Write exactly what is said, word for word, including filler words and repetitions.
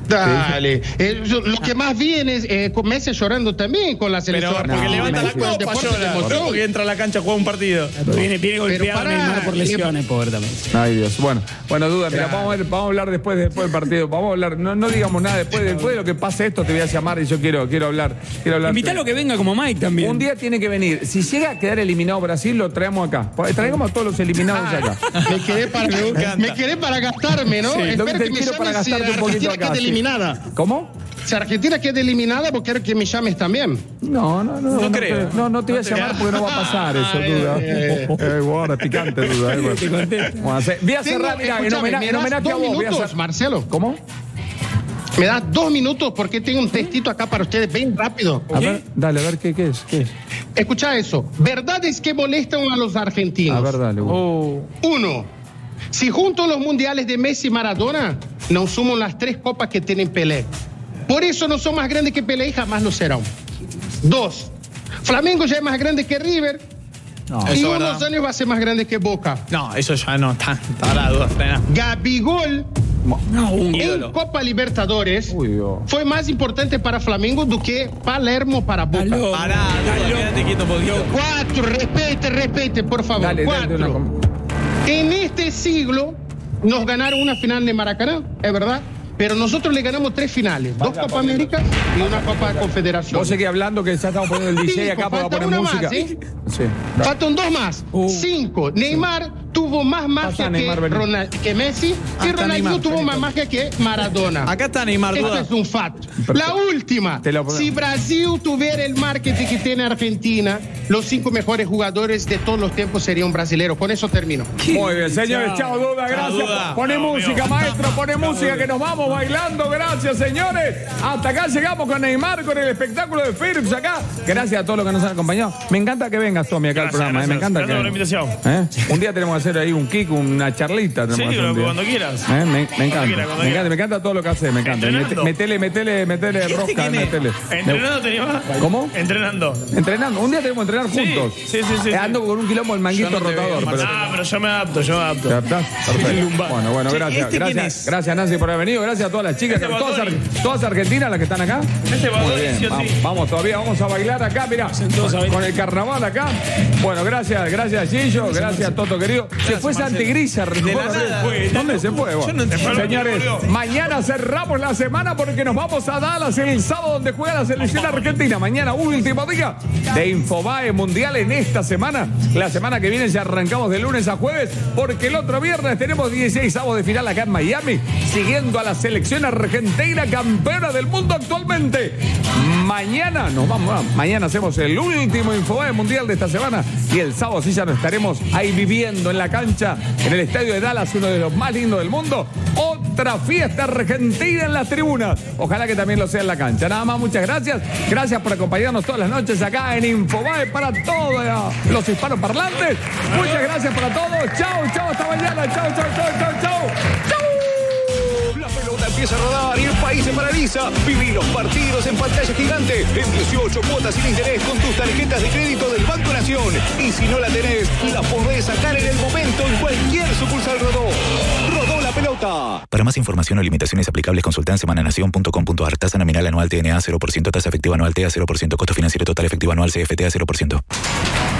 Dale. Eh, lo que más viene es eh, con Messi llorando también con la selección. Pero porque no, levanta Messi, la el copa, deporte llora. de emoción. Porque entra a la cancha a jugar un partido. Viene, viene golpeado pará, Neymar por lesiones, pobre también. Ay, Dios. Bueno, bueno, Duda, mira, Claro. vamos a, ver, vamos a hablar después, después del partido. Vamos a hablar, no, no digamos nada, después, después de lo que pase esto te voy a llamar y yo quiero, quiero hablar. Quiero hablar. Invítalo que venga como Mike también. Un día tiene que venir. Si llega a quedar eliminado Brasil, lo traemos acá. Traigamos a todos los eliminados acá. Me quedé para, me quedé para gastarme, ¿no? Sí, Espero te que me quiero para llames si gastarte un poquito Argentina acá, quede sí. eliminada. ¿Cómo? Si Argentina queda eliminada, vos quiero que me llames también. No, no, no. No no creo. Te, no, no te voy a llamar porque no va a pasar eso, Duda. Eh, bueno, picante, Duda. Eh, bueno. Bueno, hace- voy a cerrar, Tengo- mira, en escúchame, homenaje, ¿me en das homenaje a dos vos. Voy a minutos, hacer... Marcelo? ¿Cómo? Me das dos minutos porque tengo un textito acá para ustedes, bien rápido. A ver, dale, a ver, ¿qué, qué es? ¿Qué es? Escucha eso. ¿Verdad es que molestan a los argentinos? A ver, dale. Oh. Uno, si junto a los mundiales de Messi y Maradona, no suman las tres copas que tienen Pelé. Por eso no son más grandes que Pelé y jamás lo serán. Dos, Flamengo ya es más grande que River No. y Eso es unos verdad. años va a ser más grande que Boca. No, eso ya no está. Está la duda plena. Gabigol No, un en ídolo. Copa Libertadores Uy, Dios. fue más importante para Flamengo do que Palermo para Boca. Aló. Pará, duda, quédate quieto un poquito. Cuatro, respete, respete, por favor. Dale, dale, Cuatro. una com- En este siglo nos ganaron una final de Maracaná, es verdad, pero nosotros le ganamos tres finales, dos Copa América y una Copa Confederación. Vos seguís hablando que ya estamos poniendo el D J Cinco, acá para falta poner una música. más, ¿sí? Sí. Faltan dos más, Uh. cinco. Neymar tuvo más magia que, Neymar, vení. Ronald- que Messi y está Ronaldinho Neymar, tuvo vení. más magia que Maradona. Acá está Neymar, Esto duda. es un fact. La última. Te lo ponemos. Si Brasil tuviera el marketing que tiene Argentina, los cinco mejores jugadores de todos los tiempos serían brasileños. Con eso termino. Muy bien, señores. Chao, Duda. Gracias. Duda. Pone Chao, música, amigo. maestro. Pone música que nos vamos bailando. Gracias, señores. Hasta acá llegamos con Neymar, con el espectáculo de Philips acá. Gracias a todos los que nos han acompañado. Me encanta que vengas, Tommy, acá al Gracias, programa. eh. Me gracias. encanta Gracias por la invitación. invitación. Un día tenemos que hacer ahí un kick, una charlita. tenemos Sí, que hacer un pero día. cuando quieras. Eh, Me, me Cuando encanta, quiera, cuando me quiera. encanta, me encanta todo lo que hace, me encanta. Entrenando. Mete- Metele, metele, metele ¿Este rosca, quién es? metele. ¿Entrenando te llevas? ¿Cómo? Entrenando. Entrenando, un día tenemos que entrenar Sí, juntos. sí, sí, sí, Eh, Ando sí. con un quilombo el manguito Yo no te rotador. veo, pero- Ah, pero yo me adapto, yo me adapto. ¿Te adaptás? Perfecto. lumbar. Bueno, bueno, Che, gracias. ¿este quién gracias, es? gracias Nancy por haber venido. Gracias a todas las chicas, Este todas, Bad Bunny. ar- todas argentinas las que están acá. Este Bad Muy Bunny, bien, sí o vamos, sí. vamos todavía, vamos a bailar acá, mirá, todos a bailar. con el carnaval acá. Bueno, gracias, gracias Gillo, gracias Toto querido. Se fue Marcelo. Santi Grisa, De la nada. ¿dónde se fue? Bueno, Yo no entiendo. señores, Volvió. mañana cerramos la semana porque nos vamos a Dallas el sábado donde juega la selección argentina. Mañana último día de Infobae Mundial en esta semana. La semana que viene ya arrancamos de lunes a jueves porque el otro viernes tenemos dieciséis avos de final acá en Miami, siguiendo a la selección argentina campeona del mundo actualmente. Mañana nos vamos, mañana hacemos el último Infobae Mundial de esta semana y el sábado sí ya nos estaremos ahí viviendo en la cancha, en el estadio de Dallas, uno de los más lindos del mundo. Otra fiesta argentina en las tribunas. Ojalá que también lo sea en la cancha. Nada más, muchas gracias. Gracias por acompañarnos todas las noches acá en Infobae para todos los hispanoparlantes. Muchas gracias para todos. Chao, chao, hasta mañana. Chao, chao, chao, chao, chao. Chao. La pelota empieza a rodar y el país se paraliza. Viví los partidos en pantalla gigante en dieciocho cuotas sin interés con tus tarjetas de crédito del Banco Nación. Y si no la tenés, la podés sacar en el momento en cualquier sucursal Rodó. Rodó la pelota. Para más información o limitaciones aplicables, consulta en semananación punto com punto a r. Tasa nominal anual T N A cero por ciento, tasa efectiva anual T A cero por ciento, costo financiero total efectivo anual C F T A cero por ciento.